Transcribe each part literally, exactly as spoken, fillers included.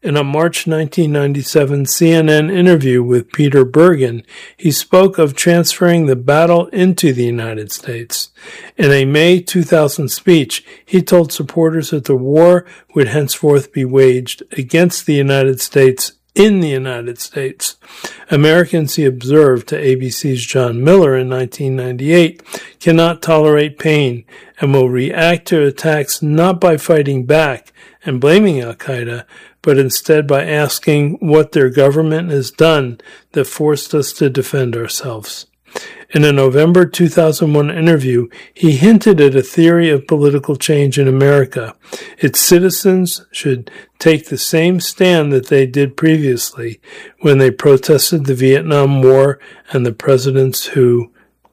In a March nineteen ninety-seven C N N interview with Peter Bergen, he spoke of transferring the battle into the United States. In a May two thousand speech, he told supporters that the war would henceforth be waged against the United States in the United States. Americans, he observed to A B C's John Miller in nineteen ninety-eight, cannot tolerate pain and will react to attacks not by fighting back and blaming al-Qaeda, but instead by asking what their government has done that forced us to defend ourselves. In a November two thousand one interview, he hinted at a theory of political change in America. Its citizens should take the same stand that they did previously when they protested the Vietnam War and the presidents who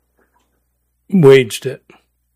waged it.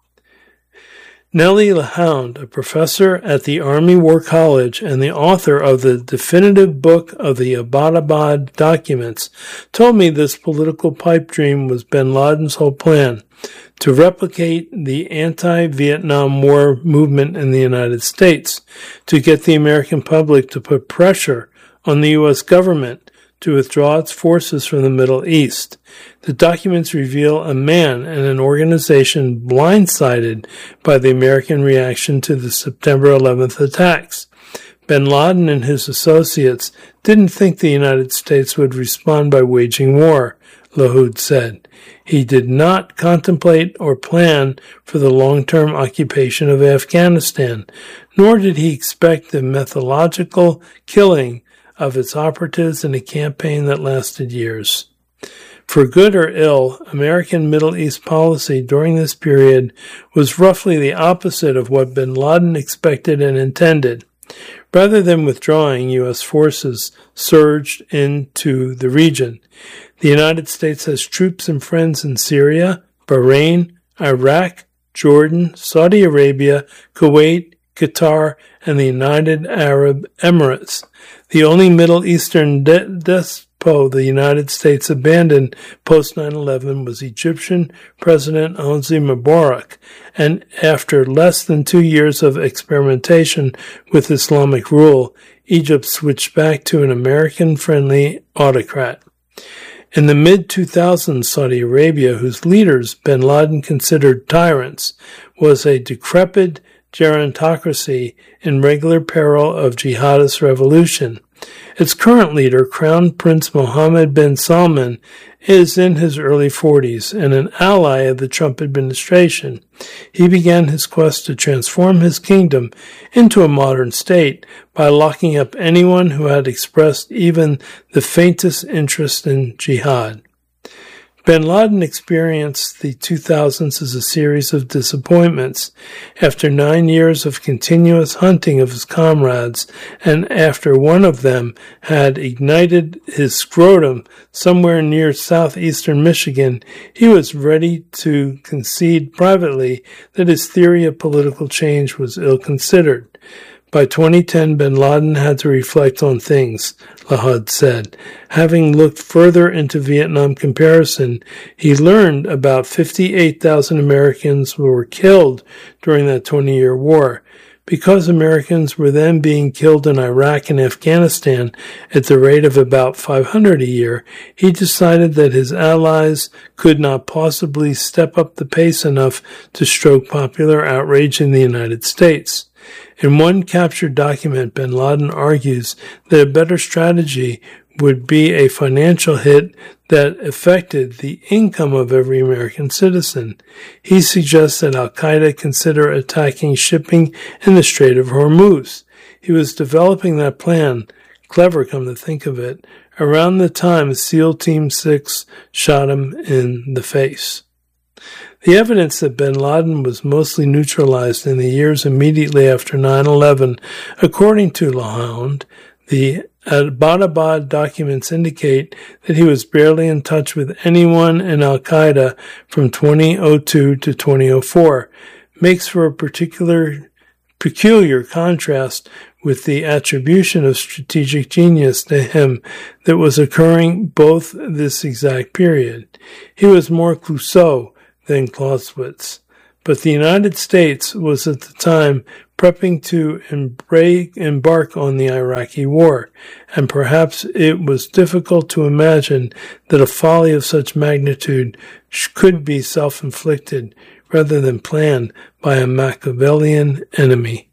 Nellie LaHound, a professor at the Army War College and the author of the definitive book of the Abbottabad documents, told me this political pipe dream was bin Laden's whole plan, to replicate the anti-Vietnam War movement in the United States, to get the American public to put pressure on the U S government to withdraw its forces from the Middle East. The documents reveal a man and an organization blindsided by the American reaction to the September eleventh attacks. Bin Laden and his associates didn't think the United States would respond by waging war, LaHound said. He did not contemplate or plan for the long-term occupation of Afghanistan, nor did he expect the methodological killing of its operatives in a campaign that lasted years. For good or ill, American Middle East policy during this period was roughly the opposite of what bin Laden expected and intended. Rather than withdrawing, U S forces surged into the region. The United States has troops and friends in Syria, Bahrain, Iraq, Jordan, Saudi Arabia, Kuwait, Qatar, and the United Arab Emirates. The only Middle Eastern de- despot the United States abandoned post nine eleven was Egyptian President Hosni Mubarak, and after less than two years of experimentation with Islamic rule, Egypt switched back to an American-friendly autocrat. In the mid two thousands, Saudi Arabia, whose leaders bin Laden considered tyrants, was a decrepit gerontocracy in regular peril of jihadist revolution. Its current leader, Crown Prince Mohammed bin Salman, is in his early forties and an ally of the Trump administration. He began his quest to transform his kingdom into a modern state by locking up anyone who had expressed even the faintest interest in jihad. Bin Laden experienced the two thousands as a series of disappointments. After nine years of continuous hunting of his comrades, and after one of them had ignited his scrotum somewhere near southeastern Michigan, he was ready to concede privately that his theory of political change was ill-considered. By twenty ten, bin Laden had to reflect on things, LaHound said. Having looked further into Vietnam comparison, he learned about fifty-eight thousand Americans were killed during that twenty-year war. Because Americans were then being killed in Iraq and Afghanistan at the rate of about five hundred a year, he decided that his allies could not possibly step up the pace enough to stroke popular outrage in the United States. In one captured document, bin Laden argues that a better strategy would be a financial hit that affected the income of every American citizen. He suggests that al-Qaeda consider attacking shipping in the Strait of Hormuz. He was developing that plan, clever come to think of it, around the time SEAL Team six shot him in the face. The evidence that bin Laden was mostly neutralized in the years immediately after nine eleven, according to LaHound, the Abbottabad documents indicate that he was barely in touch with anyone in al-Qaeda from twenty oh two to twenty oh four, makes for a particular peculiar contrast with the attribution of strategic genius to him that was occurring both this exact period. He was more Clouseau than Clausewitz. But the United States was at the time prepping to embark on the Iraqi war, and perhaps it was difficult to imagine that a folly of such magnitude could be self-inflicted rather than planned by a Machiavellian enemy.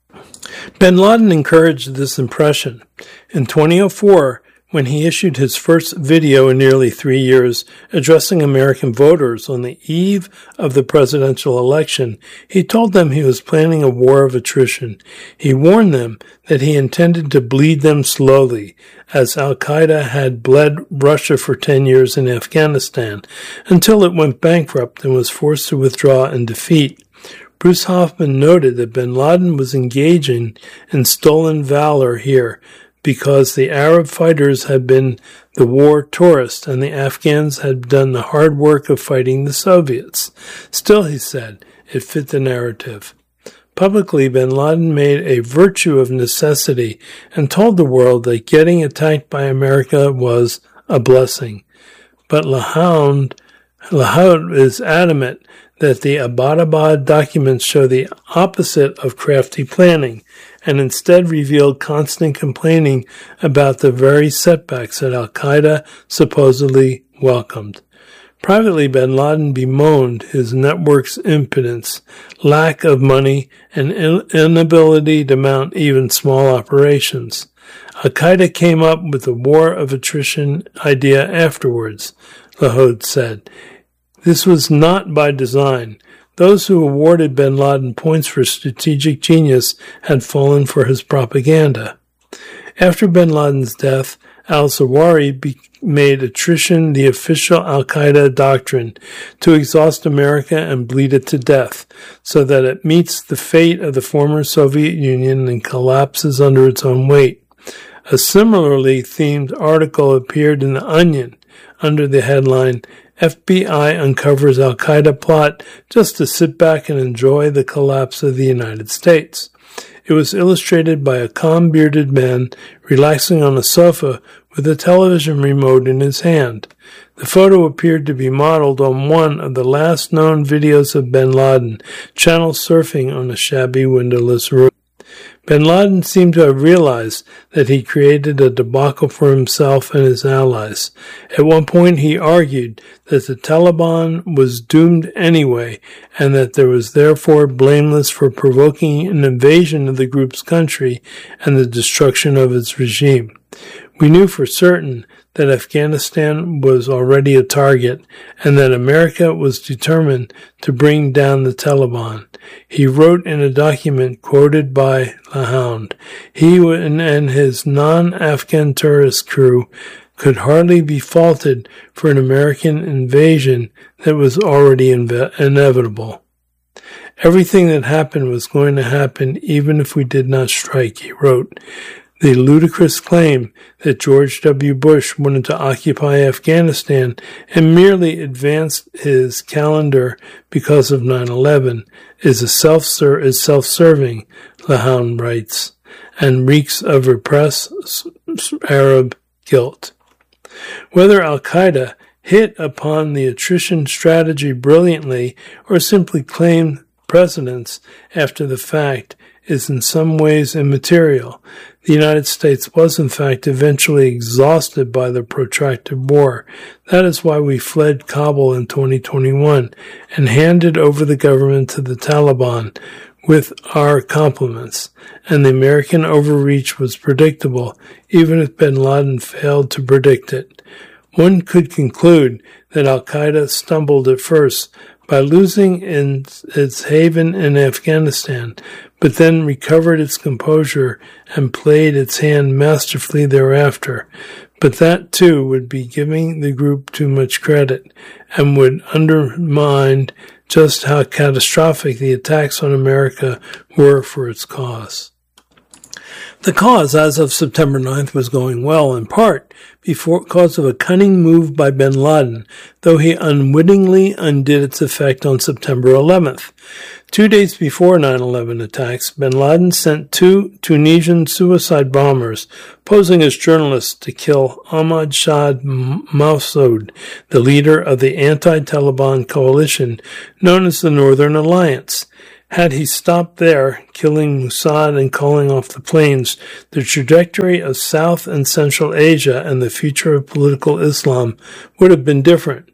Bin Laden encouraged this impression. In twenty oh four, when he issued his first video in nearly three years addressing American voters on the eve of the presidential election, he told them he was planning a war of attrition. He warned them that he intended to bleed them slowly, as Al-Qaeda had bled Russia for ten years in Afghanistan, until it went bankrupt and was forced to withdraw in defeat. Bruce Hoffman noted that bin Laden was engaging in stolen valor here, because the Arab fighters had been the war tourists and the Afghans had done the hard work of fighting the Soviets. Still, he said, it fit the narrative. Publicly, bin Laden made a virtue of necessity and told the world that getting attacked by America was a blessing. But Lahoud, Lahoud is adamant that the Abbottabad documents show the opposite of crafty planning, and instead revealed constant complaining about the very setbacks that Al-Qaeda supposedly welcomed. Privately, bin Laden bemoaned his network's impotence, lack of money, and inability to mount even small operations. Al-Qaeda came up with the war of attrition idea afterwards, Lahoud said. This was not by design. Those who awarded bin Laden points for strategic genius had fallen for his propaganda. After bin Laden's death, al-Zawahiri be- made attrition the official al-Qaeda doctrine to exhaust America and bleed it to death, so that it meets the fate of the former Soviet Union and collapses under its own weight. A similarly themed article appeared in The Onion under the headline, F B I uncovers al-Qaeda plot just to sit back and enjoy the collapse of the United States. It was illustrated by a calm bearded man relaxing on a sofa with a television remote in his hand. The photo appeared to be modeled on one of the last known videos of bin Laden, channel surfing on a shabby windowless room. Bin Laden seemed to have realized that he created a debacle for himself and his allies. At one point he argued that the Taliban was doomed anyway, and that there was therefore blameless for provoking an invasion of the group's country and the destruction of its regime. We knew for certain that Afghanistan was already a target and that America was determined to bring down the Taliban. He wrote in a document quoted by Lahoud, he and his non-Afghan tourist crew could hardly be faulted for an American invasion that was already inve- inevitable. Everything that happened was going to happen even if we did not strike, he wrote. The ludicrous claim that George W. Bush wanted to occupy Afghanistan and merely advanced his calendar because of nine eleven is a self-ser- is self-serving, Lahoud writes, and reeks of repressed Arab guilt. Whether al-Qaeda hit upon the attrition strategy brilliantly or simply claimed precedence after the fact is in some ways immaterial. The United States was, in fact, eventually exhausted by the protracted war. That is why we fled Kabul in twenty twenty-one and handed over the government to the Taliban with our compliments. And the American overreach was predictable, even if bin Laden failed to predict it. One could conclude that al-Qaeda stumbled at first by losing in its haven in Afghanistan, but then recovered its composure and played its hand masterfully thereafter. But that, too, would be giving the group too much credit and would undermine just how catastrophic the attacks on America were for its cause. The cause, as of September ninth, was going well, in part because of a cunning move by bin Laden, though he unwittingly undid its effect on September eleventh. Two days before nine eleven attacks, bin Laden sent two Tunisian suicide bombers posing as journalists to kill Ahmad Shah Massoud, the leader of the anti-Taliban coalition known as the Northern Alliance. Had he stopped there, killing Mossad and calling off the planes, the trajectory of South and Central Asia and the future of political Islam would have been different.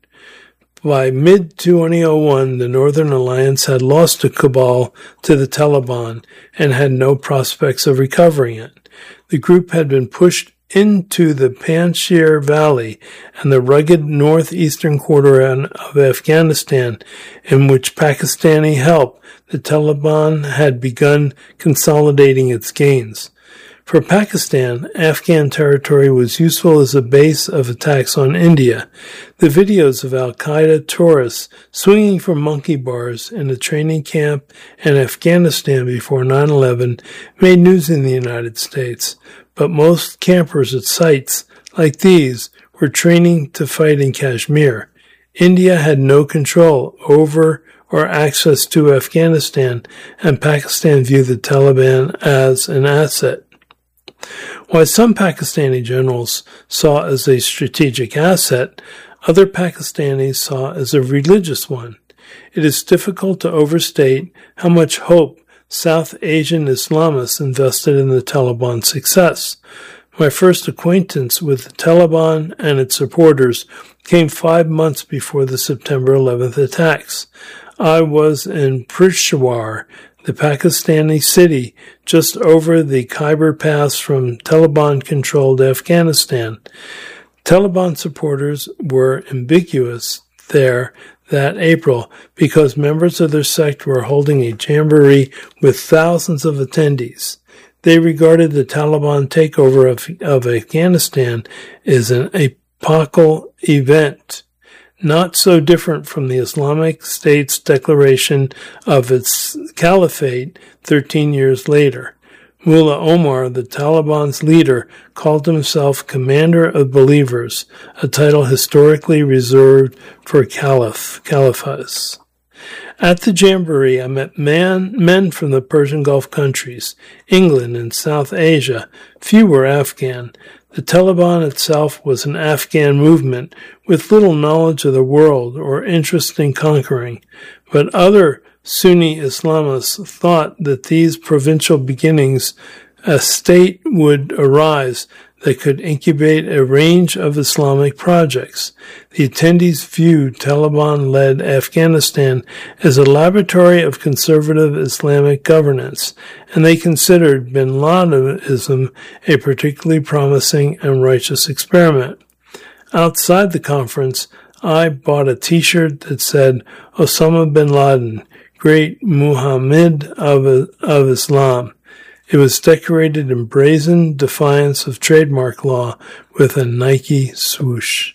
By mid twenty oh one, the Northern Alliance had lost to Kabul to the Taliban and had no prospects of recovering it. The group had been pushed into the Panjshir Valley and the rugged northeastern quarter of Afghanistan, in which Pakistani help, the Taliban had begun consolidating its gains. For Pakistan, Afghan territory was useful as a base of attacks on India. The videos of al-Qaeda tourists swinging from monkey bars in a training camp in Afghanistan before nine eleven made news in the United States, but most campers at sites like these were training to fight in Kashmir. India had no control over or access to Afghanistan, and Pakistan viewed the Taliban as an asset. While some Pakistani generals saw as a strategic asset, other Pakistanis saw as a religious one. It is difficult to overstate how much hope South Asian Islamists invested in the Taliban's success. My first acquaintance with the Taliban and its supporters came five months before the September eleventh attacks. I was in Peshawar, the Pakistani city just over the Khyber Pass from Taliban-controlled Afghanistan. Taliban supporters were ambiguous there that April because members of their sect were holding a jamboree with thousands of attendees. They regarded the Taliban takeover of, of Afghanistan as an epochal event, not so different from the Islamic State's declaration of its caliphate thirteen years later. Mullah Omar, the Taliban's leader, called himself Commander of Believers, a title historically reserved for caliph, caliphs. At the Jamboree, I met man, men from the Persian Gulf countries, England, and South Asia. Few were Afghan. The Taliban itself was an Afghan movement with little knowledge of the world or interest in conquering, but other Sunni Islamists thought that these provincial beginnings, a state would arise that could incubate a range of Islamic projects. The attendees viewed Taliban-led Afghanistan as a laboratory of conservative Islamic governance, and they considered bin Ladenism a particularly promising and righteous experiment. Outside the conference, I bought a t-shirt that said, Osama bin Laden, Great Muhammad of, of Islam. It was decorated in brazen defiance of trademark law with a Nike swoosh.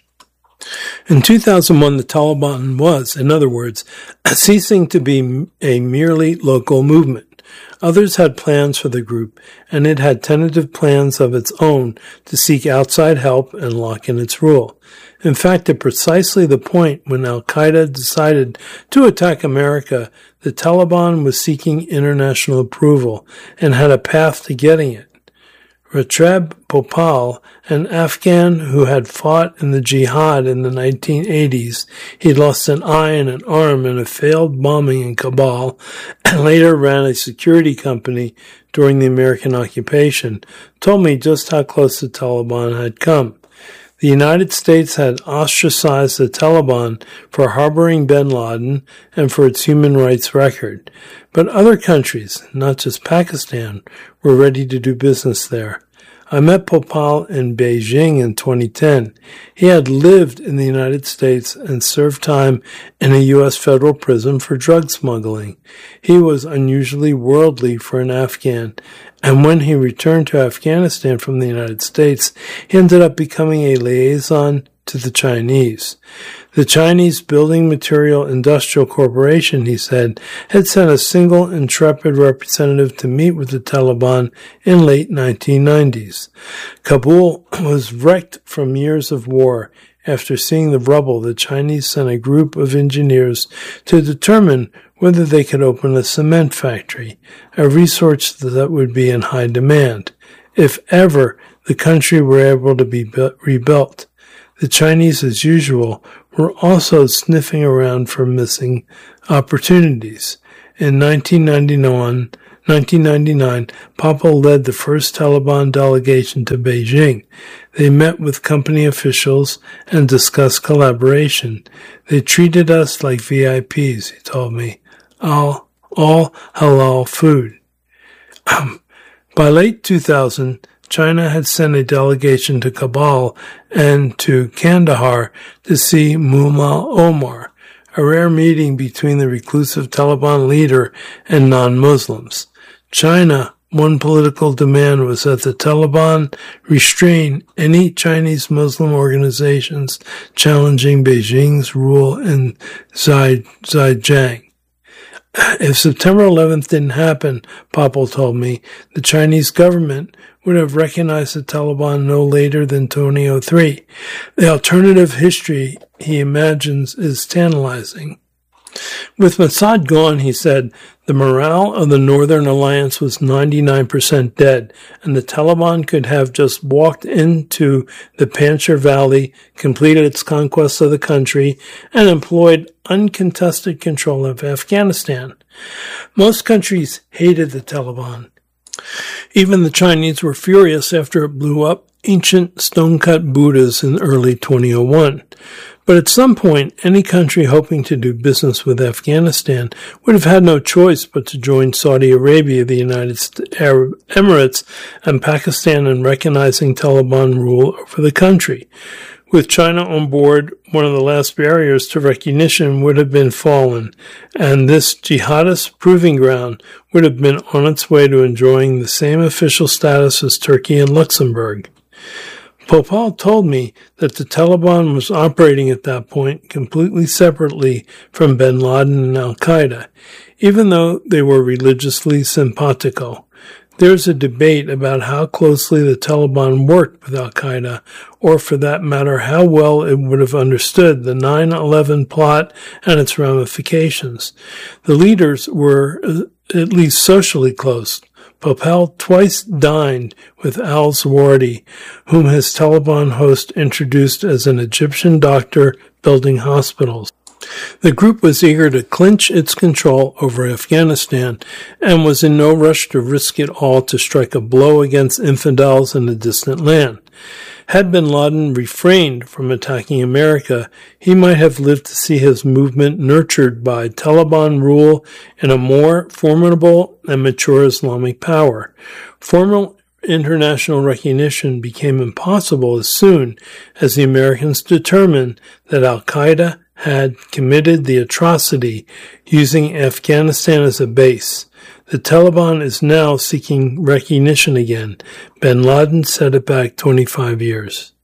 In two thousand one, the Taliban was, in other words, ceasing to be a merely local movement. Others had plans for the group, and it had tentative plans of its own to seek outside help and lock in its rule. In fact, at precisely the point when al-Qaeda decided to attack America, the Taliban was seeking international approval and had a path to getting it. Ratreb Bhopal, an Afghan who had fought in the jihad in the nineteen eighties, he lost an eye and an arm in a failed bombing in Kabul and later ran a security company during the American occupation, told me just how close the Taliban had come. The United States had ostracized the Taliban for harboring bin Laden and for its human rights record. But other countries, not just Pakistan, were ready to do business there. I met Bhopal in Beijing in twenty ten. He had lived in the United States and served time in a U S federal prison for drug smuggling. He was unusually worldly for an Afghan, and when he returned to Afghanistan from the United States, he ended up becoming a liaison to the Chinese. The Chinese Building Material Industrial Corporation, he said, had sent a single intrepid representative to meet with the Taliban in late nineteen nineties. Kabul was wrecked from years of war. After seeing the rubble, the Chinese sent a group of engineers to determine whether they could open a cement factory, a resource that would be in high demand, if ever the country were able to be rebuilt. The Chinese, as usual, were also sniffing around for missing opportunities. In nineteen ninety-nine, nineteen ninety-nine, Popple led the first Taliban delegation to Beijing. They met with company officials and discussed collaboration. They treated us like V I Ps, he told me. All, all halal food. By late two thousand, China had sent a delegation to Kabul and to Kandahar to see Mullah Omar, a rare meeting between the reclusive Taliban leader and non-Muslims. China, one political demand was that the Taliban restrain any Chinese Muslim organizations challenging Beijing's rule in Xinjiang. If September eleventh didn't happen, Popple told me, the Chinese government would have recognized the Taliban no later than twenty oh three. The alternative history he imagines is tantalizing. With Mossad gone, he said, the morale of the Northern Alliance was ninety-nine percent dead, and the Taliban could have just walked into the Panjshir Valley, completed its conquest of the country, and employed uncontested control of Afghanistan. Most countries hated the Taliban. Even the Chinese were furious after it blew up ancient stone-cut Buddhas in early twenty oh one. But at some point, any country hoping to do business with Afghanistan would have had no choice but to join Saudi Arabia, the United Arab Emirates, and Pakistan in recognizing Taliban rule over the country. With China on board, one of the last barriers to recognition would have been fallen, and this jihadist proving ground would have been on its way to enjoying the same official status as Turkey and Luxembourg. Popple told me that the Taliban was operating at that point completely separately from bin Laden and al-Qaeda, even though they were religiously simpatico. There's a debate about how closely the Taliban worked with al-Qaeda, or for that matter, how well it would have understood the nine eleven plot and its ramifications. The leaders were at least socially close. Popple twice dined with al-Zawardi, whom his Taliban host introduced as an Egyptian doctor building hospitals. The group was eager to clinch its control over Afghanistan and was in no rush to risk it all to strike a blow against infidels in a distant land. Had bin Laden refrained from attacking America, he might have lived to see his movement nurtured by Taliban rule in a more formidable and mature Islamic power. Formal international recognition became impossible as soon as the Americans determined that al-Qaeda had committed the atrocity using Afghanistan as a base. The Taliban is now seeking recognition again. Bin Laden set it back twenty-five years.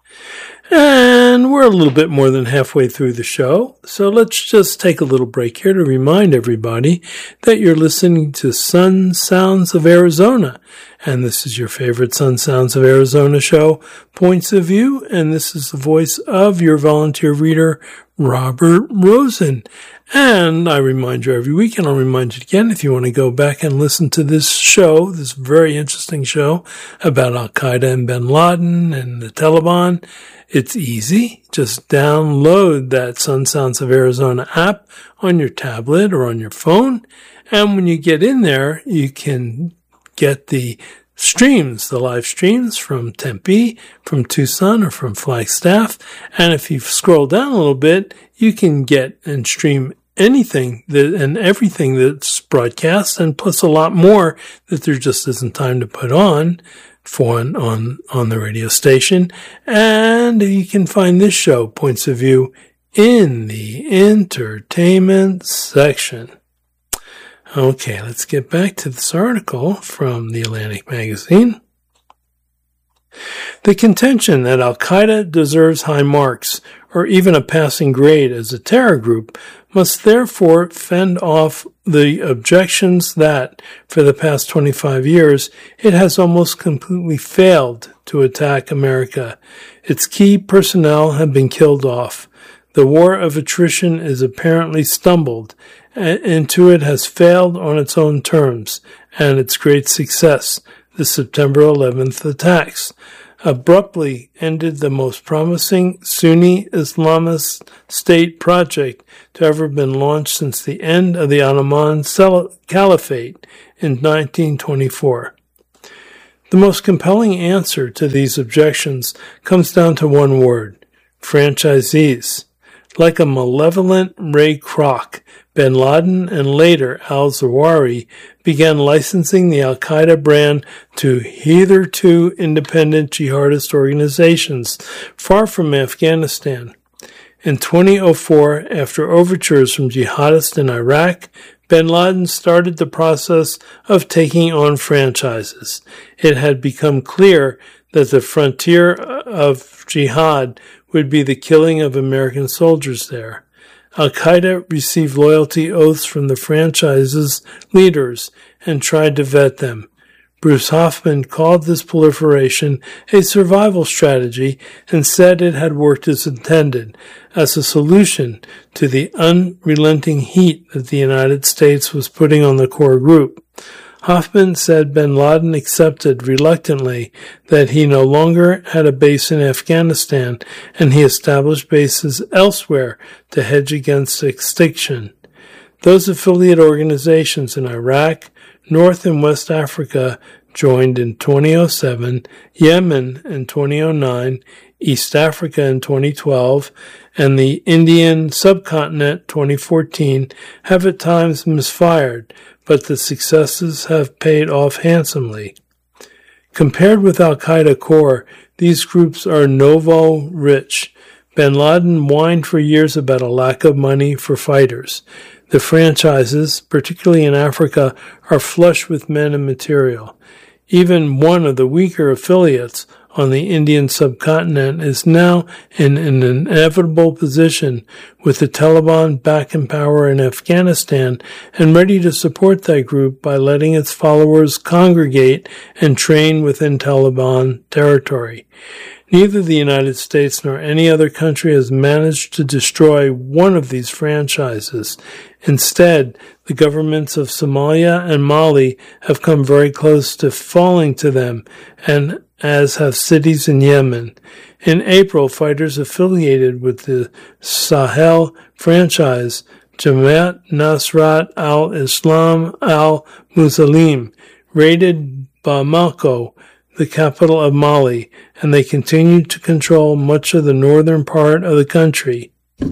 And we're a little bit more than halfway through the show, so let's just take a little break here to remind everybody that you're listening to Sun Sounds of Arizona. And this is your favorite Sun Sounds of Arizona show, Points of View, and this is the voice of your volunteer reader, Robert Rosen. And I remind you every week, and I'll remind you again, if you want to go back and listen to this show, this very interesting show about al-Qaeda and bin Laden and the Taliban, it's easy. Just download that Sun Sounds of Arizona app on your tablet or on your phone. And when you get in there, you can get the streams, the live streams from Tempe, from Tucson, or from Flagstaff. And if you scroll down a little bit, you can get and stream anything that and everything that's broadcast, and plus a lot more that there just isn't time to put on for on on the radio station. And you can find this show, Points of View, in the entertainment section. Okay, let's get back to this article from the Atlantic magazine. The contention that al-Qaeda deserves high marks, or even a passing grade as a terror group, must therefore fend off the objections that, for the past twenty-five years, it has almost completely failed to attack America. Its key personnel have been killed off. The war of attrition is apparently stumbled, and Intuit has failed on its own terms, and its great success, the September eleventh attacks, abruptly ended the most promising Sunni Islamist state project to ever been launched since the end of the Ottoman Caliphate in nineteen twenty-four. The most compelling answer to these objections comes down to one word: franchisees. Like a malevolent Ray Kroc, bin Laden and later al-Zawahiri began licensing the al-Qaeda brand to hitherto independent jihadist organizations far from Afghanistan. In two thousand four, after overtures from jihadists in Iraq, bin Laden started the process of taking on franchises. It had become clear that the frontier of jihad would be the killing of American soldiers there. Al-Qaeda received loyalty oaths from the franchise's leaders and tried to vet them. Bruce Hoffman called this proliferation a survival strategy and said it had worked as intended, as a solution to the unrelenting heat that the United States was putting on the core group. Hoffman said bin Laden accepted reluctantly that he no longer had a base in Afghanistan, and he established bases elsewhere to hedge against extinction. Those affiliate organizations in Iraq, North and West Africa joined in two thousand seven, Yemen in two thousand nine, East Africa in twenty twelve, and the Indian subcontinent twenty fourteen have at times misfired, but the successes have paid off handsomely. Compared with Al-Qaeda core, these groups are novo rich. Bin Laden whined for years about a lack of money for fighters. The franchises, particularly in Africa, are flush with men and material. Even one of the weaker affiliates on the Indian subcontinent is now in an inevitable position with the Taliban back in power in Afghanistan and ready to support that group by letting its followers congregate and train within Taliban territory. Neither the United States nor any other country has managed to destroy one of these franchises. Instead, the governments of Somalia and Mali have come very close to falling to them, and as have cities in Yemen. In April, fighters affiliated with the Sahel franchise, Jamaat Nasrat al-Islam al-Muslim, raided Bamako, the capital of Mali, and they continued to control much of the northern part of the country.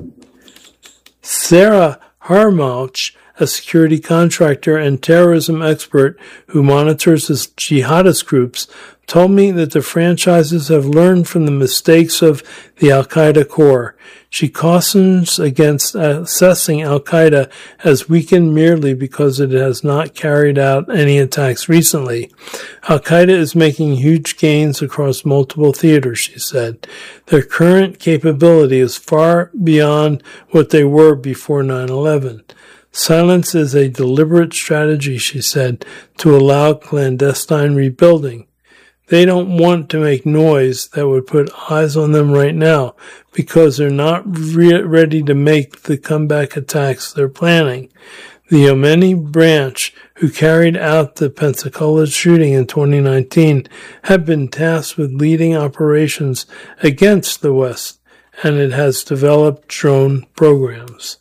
Sarah Harmouch, a security contractor and terrorism expert who monitors the jihadist groups, told me that the franchises have learned from the mistakes of the Al-Qaeda core. She cautions against assessing Al-Qaeda as weakened merely because it has not carried out any attacks recently. Al-Qaeda is making huge gains across multiple theaters, she said. Their current capability is far beyond what they were before nine eleven. Silence is a deliberate strategy, she said, to allow clandestine rebuilding. They don't want to make noise that would put eyes on them right now because they're not re- ready to make the comeback attacks they're planning. The Yemeni branch, who carried out the Pensacola shooting in twenty nineteen, have been tasked with leading operations against the West, and it has developed drone programs.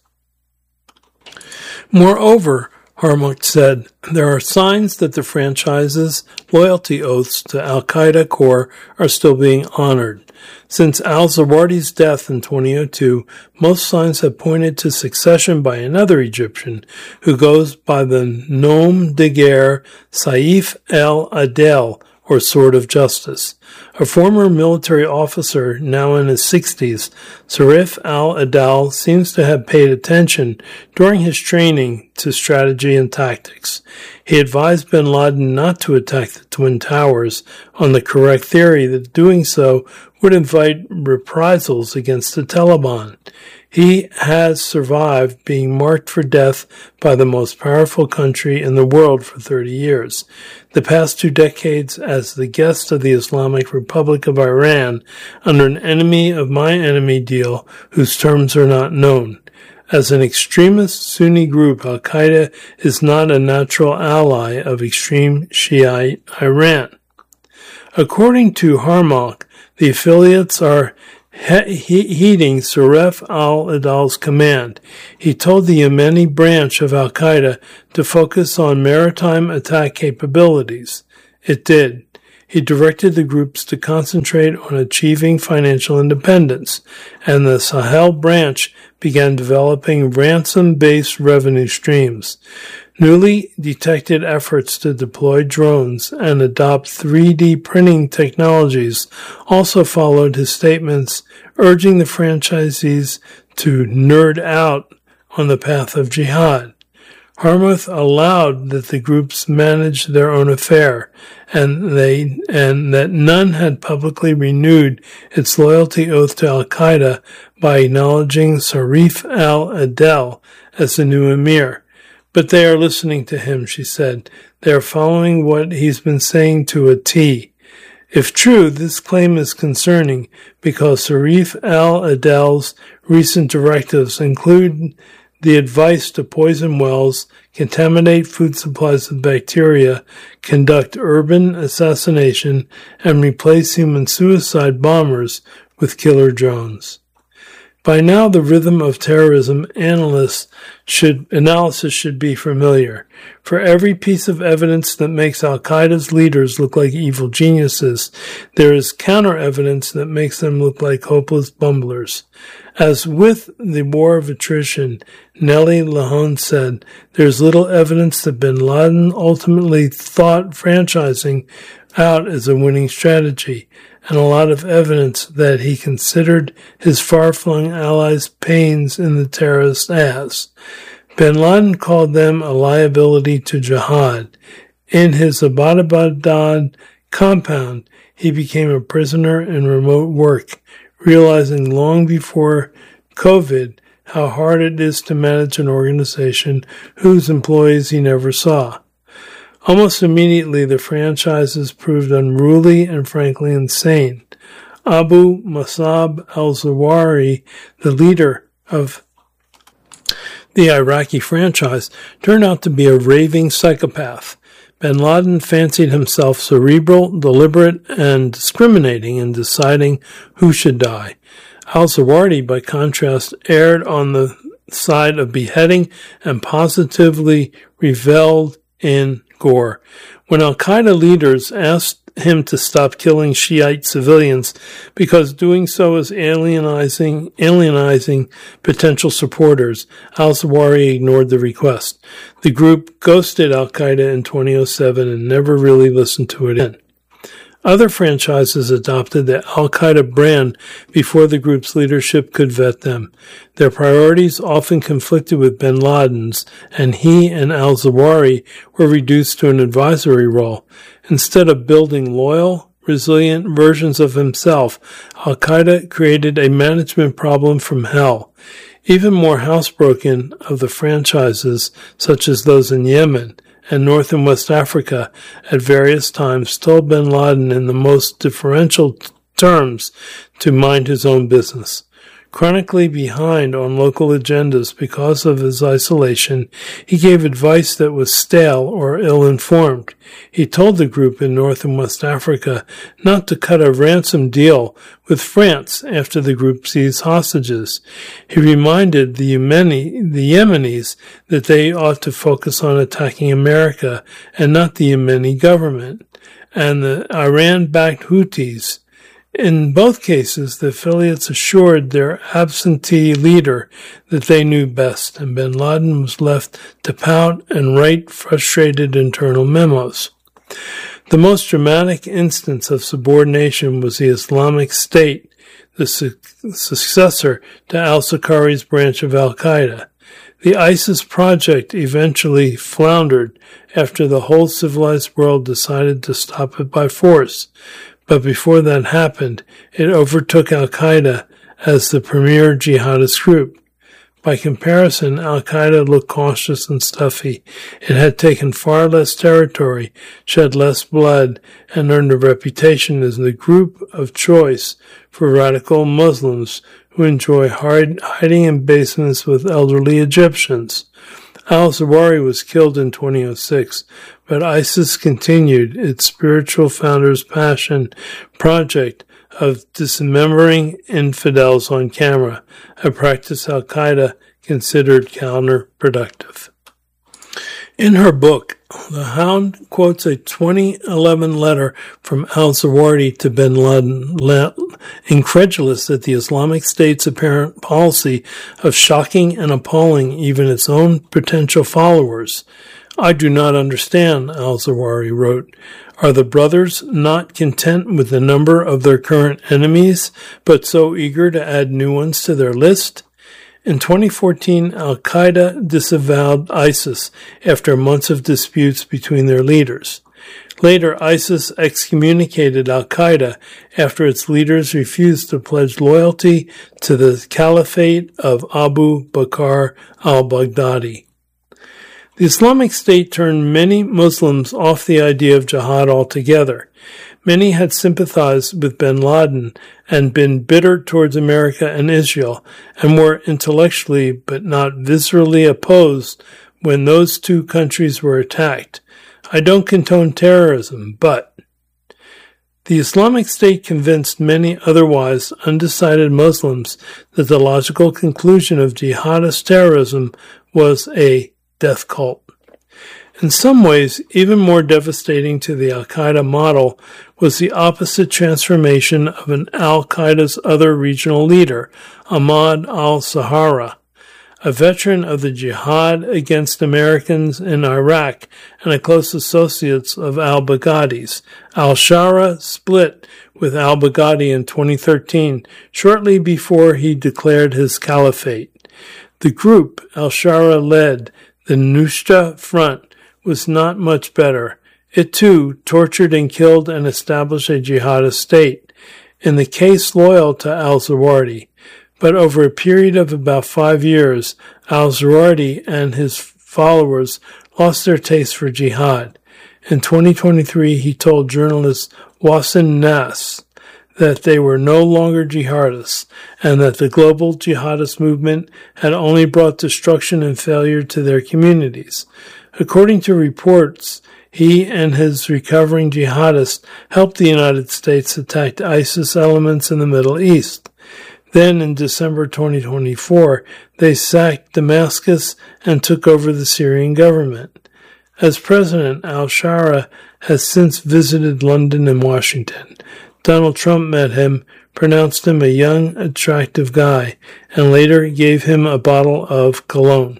Moreover, Harmouch said, there are signs that the franchise's loyalty oaths to Al-Qaeda core are still being honored. Since al-Zawahiri's death in two thousand two, most signs have pointed to succession by another Egyptian who goes by the nom de guerre Saif el-Adel, or Sword of Justice. A former military officer, now in his sixties, Saif al-Adel seems to have paid attention during his training to strategy and tactics. He advised bin Laden not to attack the Twin Towers on the correct theory that doing so would invite reprisals against the Taliban. He has survived being marked for death by the most powerful country in the world for thirty years. The past two decades as the guest of the Islamic Republic of Iran under an enemy of my enemy deal whose terms are not known. As an extremist Sunni group, Al-Qaeda is not a natural ally of extreme Shiite Iran. According to Harmach, the affiliates are he- he- heeding Saif al-Adal's command. He told the Yemeni branch of Al-Qaeda to focus on maritime attack capabilities. It did. He directed the groups to concentrate on achieving financial independence, and the Sahel branch began developing ransom-based revenue streams. Newly detected efforts to deploy drones and adopt three D printing technologies also followed his statements urging the franchisees to nerd out on the path of jihad. Harmuth allowed that the groups manage their own affair, and they and that none had publicly renewed its loyalty oath to Al-Qaeda by acknowledging Saif al-Adel as the new emir. But they are listening to him, she said. They are following what he's been saying to a T. If true, this claim is concerning because Saif al-Adel's recent directives include the advice to poison wells, contaminate food supplies with bacteria, conduct urban assassination, and replace human suicide bombers with killer drones. By now, the rhythm of terrorism analysts should, analysis should be familiar. For every piece of evidence that makes Al-Qaeda's leaders look like evil geniuses, there is counter-evidence that makes them look like hopeless bumblers. As with the war of attrition, Nellie Lahone said, there's little evidence that bin Laden ultimately thought franchising out as a winning strategy, and a lot of evidence that he considered his far-flung allies' pains in the terrorist ass. Bin Laden called them a liability to jihad. In his Abbottabad compound, he became a prisoner in remote work, realizing long before COVID how hard it is to manage an organization whose employees he never saw. Almost immediately, the franchises proved unruly and frankly insane. Abu Musab al-Zawahiri, the leader of the Iraqi franchise, turned out to be a raving psychopath. Bin Laden fancied himself cerebral, deliberate, and discriminating in deciding who should die. Al-Zawahiri, by contrast, erred on the side of beheading and positively reveled in gore. When Al-Qaeda leaders asked him to stop killing Shiite civilians because doing so is alienizing, alienizing potential supporters, al-Zawahiri ignored the request. The group ghosted Al-Qaeda in twenty oh seven and never really listened to it again. Other franchises adopted the Al-Qaeda brand before the group's leadership could vet them. Their priorities often conflicted with bin Laden's, and he and al-Zawahiri were reduced to an advisory role. Instead of building loyal, resilient versions of himself, Al-Qaeda created a management problem from hell. Even more housebroken of the franchises, such as those in Yemen and North and West Africa, at various times told bin Laden in the most differential t- terms to mind his own business. Chronically behind on local agendas because of his isolation, he gave advice that was stale or ill-informed. He told the group in North and West Africa not to cut a ransom deal with France after the group seized hostages. He reminded the Yemeni, the Yemenis that they ought to focus on attacking America and not the Yemeni government, and the Iran-backed Houthis. In both cases, the affiliates assured their absentee leader that they knew best, and bin Laden was left to pout and write frustrated internal memos. The most dramatic instance of subordination was the Islamic State, the su- successor to al-Sakari's branch of al-Qaeda. The ISIS project eventually floundered after the whole civilized world decided to stop it by force. But before that happened, it overtook Al-Qaeda as the premier jihadist group. By comparison, Al-Qaeda looked cautious and stuffy. It had taken far less territory, shed less blood, and earned a reputation as the group of choice for radical Muslims who enjoy hide, hiding in basements with elderly Egyptians. Al-Zawahiri was killed in two thousand six, but ISIS continued its spiritual founder's passion project of dismembering infidels on camera, a practice Al-Qaeda considered counterproductive. In her book, The Hound quotes a twenty eleven letter from al-Zawahiri to bin Laden, incredulous at the Islamic State's apparent policy of shocking and appalling even its own potential followers. I do not understand, al-Zawahiri wrote. Are the brothers not content with the number of their current enemies, but so eager to add new ones to their list? In twenty fourteen, Al-Qaeda disavowed ISIS after months of disputes between their leaders. Later, ISIS excommunicated Al-Qaeda after its leaders refused to pledge loyalty to the Caliphate of Abu Bakr al-Baghdadi. The Islamic State turned many Muslims off the idea of jihad altogether. Many had sympathized with bin Laden and been bitter towards America and Israel, and were intellectually but not viscerally opposed when those two countries were attacked. I don't condone terrorism, but the Islamic State convinced many otherwise undecided Muslims that the logical conclusion of jihadist terrorism was a death cult. In some ways, even more devastating to the Al-Qaeda model was the opposite transformation of an Al-Qaeda's other regional leader, Ahmad al-Sahara, a veteran of the jihad against Americans in Iraq and a close associate of al-Baghdadi's. Al-Shara split with al-Baghdadi in twenty thirteen, shortly before he declared his caliphate. The group al-Shara led, the Nusra Front, was not much better. It too tortured and killed and established a jihadist state, in the case loyal to al-Zawahiri. But over a period of about five years, al-Zawahiri and his followers lost their taste for jihad. In twenty twenty-three, he told journalist Wassim Nas that they were no longer jihadists, and that the global jihadist movement had only brought destruction and failure to their communities. According to reports, he and his recovering jihadists helped the United States attack ISIS elements in the Middle East. Then, in December twenty twenty-four, they sacked Damascus and took over the Syrian government. As president, al-Shara has since visited London and Washington. Donald Trump met him, pronounced him a young, attractive guy, and later gave him a bottle of cologne.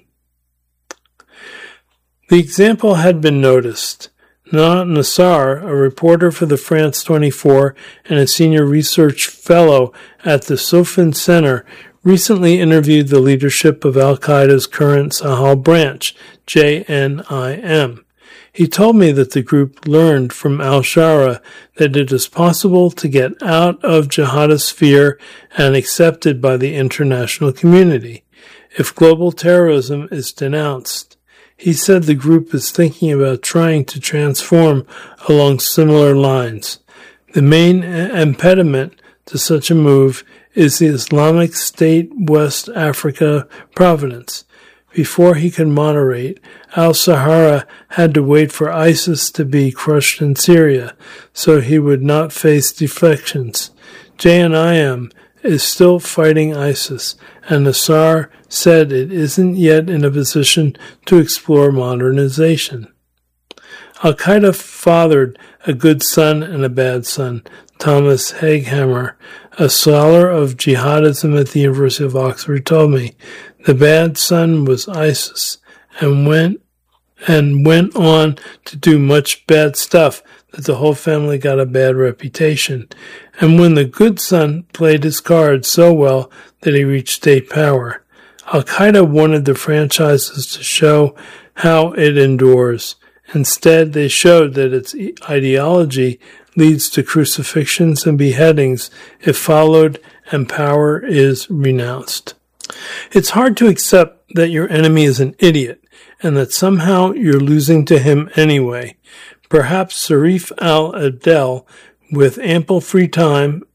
The example had been noticed. Nana Nassar, a reporter for the France twenty-four and a senior research fellow at the Sofin Center, recently interviewed the leadership of Al-Qaeda's current Sahel branch, J N I M. He told me that the group learned from al-Shara that it is possible to get out of jihadist fear and accepted by the international community if global terrorism is denounced. He said the group is thinking about trying to transform along similar lines. The main impediment to such a move is the Islamic State West Africa providence. Before he could moderate, al-Sahara had to wait for ISIS to be crushed in Syria, so he would not face defections. J N I M is still fighting ISIS, and Nassar said it isn't yet in a position to explore modernization. Al-Qaeda fathered a good son and a bad son, Thomas Haghammer, a scholar of jihadism at the University of Oxford, told me. The bad son was ISIS and went and went on to do much bad stuff that the whole family got a bad reputation. And when the good son played his cards so well that he reached state power, Al-Qaeda wanted the franchises to show how it endures. Instead, they showed that its ideology leads to crucifixions and beheadings if followed and power is renounced. It's hard to accept that your enemy is an idiot and that somehow you're losing to him anyway. Perhaps Sharif al-Adel, with ample free time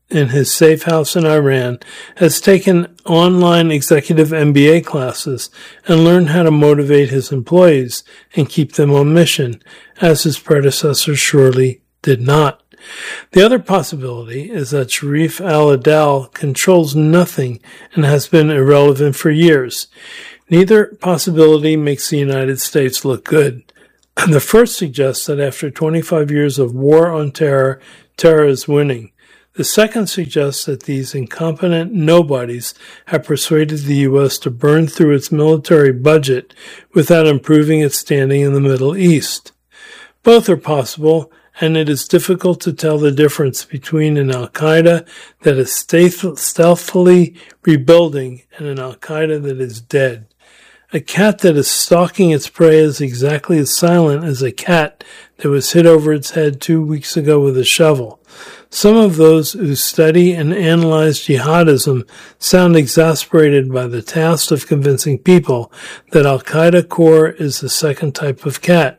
in his safe house in Iran, has taken online executive M B A classes and learned how to motivate his employees and keep them on mission, as his predecessor surely did not. The other possibility is that Sharif al-Adel controls nothing and has been irrelevant for years. Neither possibility makes the United States look good. The first suggests that after twenty-five years of war on terror, terror is winning. The second suggests that these incompetent nobodies have persuaded the U S to burn through its military budget without improving its standing in the Middle East. Both are possible, and it is difficult to tell the difference between an Al-Qaeda that is stealthily rebuilding and an Al-Qaeda that is dead. A cat that is stalking its prey is exactly as silent as a cat that was hit over its head two weeks ago with a shovel. Some of those who study and analyze jihadism sound exasperated by the task of convincing people that Al-Qaeda core is the second type of cat.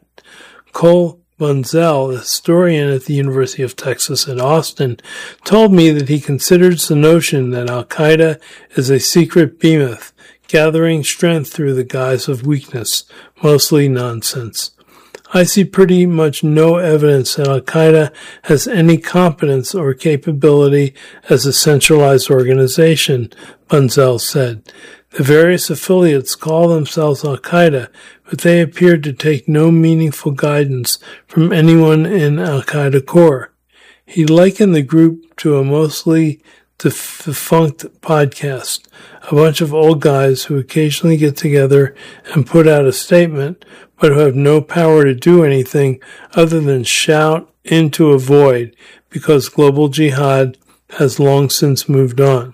Cole Bunzel, a historian at the University of Texas at Austin, told me that he considers the notion that Al-Qaeda is a secret behemoth, gathering strength through the guise of weakness, mostly nonsense. I see pretty much no evidence that Al-Qaeda has any competence or capability as a centralized organization, Bunzel said. The various affiliates call themselves Al-Qaeda, but they appear to take no meaningful guidance from anyone in Al-Qaeda core. He likened the group to a mostly defunct podcast, a bunch of old guys who occasionally get together and put out a statement, but who have no power to do anything other than shout into a void because global jihad has long since moved on.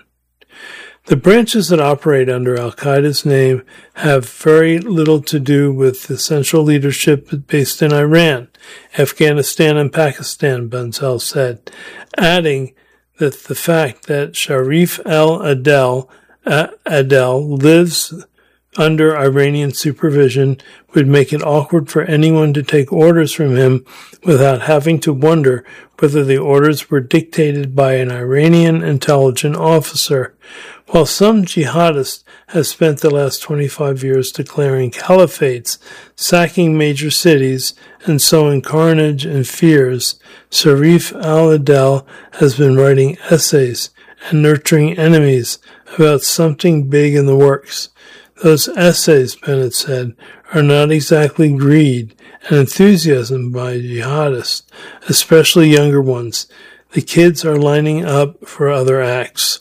The branches that operate under Al-Qaeda's name have very little to do with the central leadership based in Iran, Afghanistan, and Pakistan, Bunzel said, adding that the fact that Sharif al-Adel uh, Adel lives under Iranian supervision would make it awkward for anyone to take orders from him without having to wonder whether the orders were dictated by an Iranian intelligence officer. While some jihadists have spent the last twenty-five years declaring caliphates, sacking major cities, and sowing carnage and fears, Sharif al-Adel has been writing essays and nurturing enemies about something big in the works. Those essays, Bennett said, are not exactly greed and enthusiasm by jihadists, especially younger ones. The kids are lining up for other acts.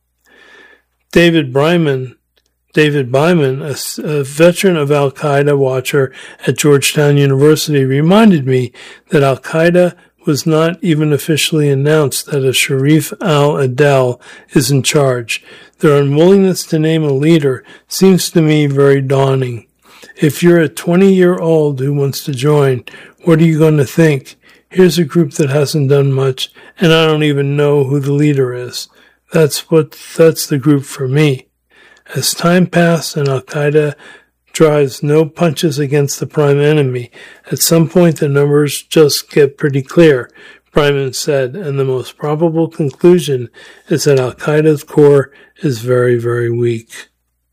David Bryman, David Byman, a, a veteran of Al-Qaeda watcher at Georgetown University, reminded me that Al-Qaeda was not even officially announced that a Sharif al-Adel is in charge. Their unwillingness to name a leader seems to me very daunting. If you're a twenty-year-old who wants to join, what are you going to think? Here's a group that hasn't done much, and I don't even know who the leader is. That's what, that's the group for me. As time passes and Al-Qaeda drives no punches against the prime enemy, at some point the numbers just get pretty clear, Bryman said, and the most probable conclusion is that Al-Qaeda's core is very, very weak.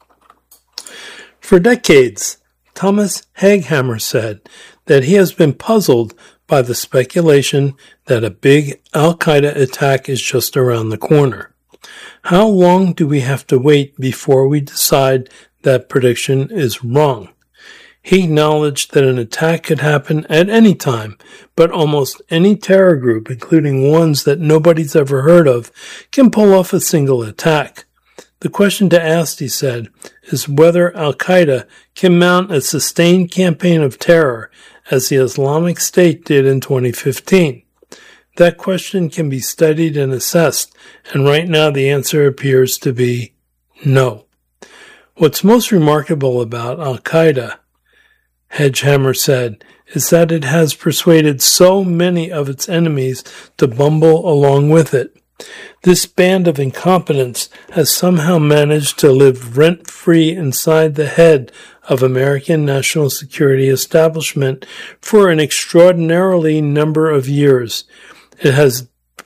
For decades, Thomas Haghammer said that he has been puzzled by the speculation that a big Al-Qaeda attack is just around the corner. How long do we have to wait before we decide that prediction is wrong? He acknowledged that an attack could happen at any time, but almost any terror group, including ones that nobody's ever heard of, can pull off a single attack. The question to ask, he said, is whether Al-Qaeda can mount a sustained campaign of terror as the Islamic State did in twenty fifteen. That question can be studied and assessed, and right now the answer appears to be no. What's most remarkable about Al-Qaeda, Haghammer said, is that it has persuaded so many of its enemies to bumble along with it. This band of incompetents has somehow managed to live rent-free inside the head of American national security establishment for an extraordinarily number of years. It has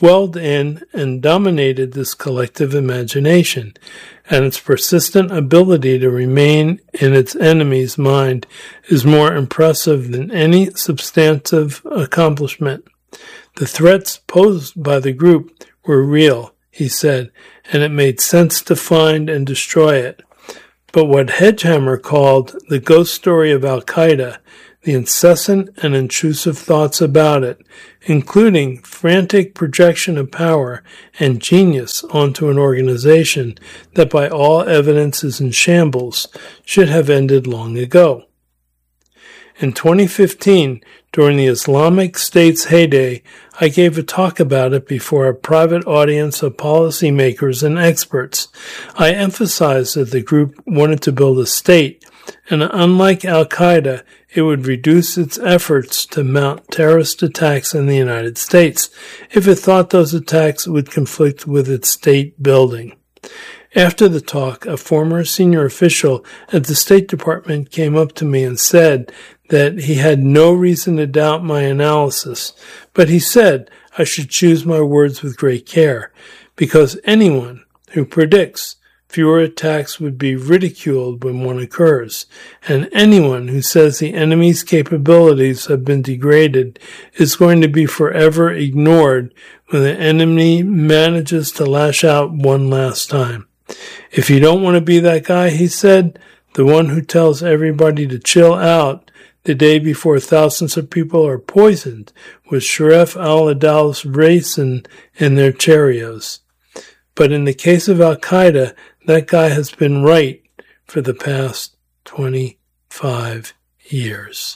welled in and dominated this collective imagination, and its persistent ability to remain in its enemy's mind is more impressive than any substantive accomplishment. The threats posed by the group were real, he said, and it made sense to find and destroy it. But what Hedgehammer called the ghost story of Al-Qaeda, the incessant and intrusive thoughts about it, including frantic projection of power and genius onto an organization that by all evidence is in shambles, should have ended long ago. In twenty fifteen, during the Islamic State's heyday, I gave a talk about it before a private audience of policymakers and experts. I emphasized that the group wanted to build a state, and unlike Al-Qaeda, it would reduce its efforts to mount terrorist attacks in the United States if it thought those attacks would conflict with its state building. After the talk, a former senior official at the State Department came up to me and said that he had no reason to doubt my analysis, but he said I should choose my words with great care, because anyone who predicts fewer attacks would be ridiculed when one occurs, and anyone who says the enemy's capabilities have been degraded is going to be forever ignored when the enemy manages to lash out one last time. If you don't want to be that guy, he said, the one who tells everybody to chill out the day before thousands of people are poisoned with Sharif al-Adal's raisin in their Cheerios. But in the case of Al-Qaeda, that guy has been right for the past twenty-five years.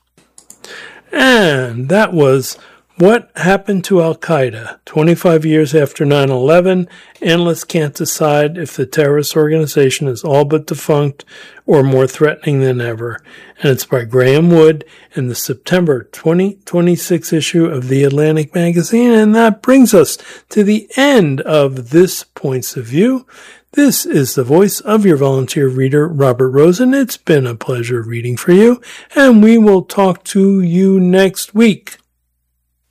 And that was What Happened to Al-Qaeda, twenty-five years after nine eleven. Analysts can't decide if the terrorist organization is all but defunct or more threatening than ever. And it's by Graham Wood in the September twenty twenty-six issue of The Atlantic Magazine. And that brings us to the end of this Points of View. This is the voice of your volunteer reader, Robert Rosen. It's been a pleasure reading for you, and we will talk to you next week.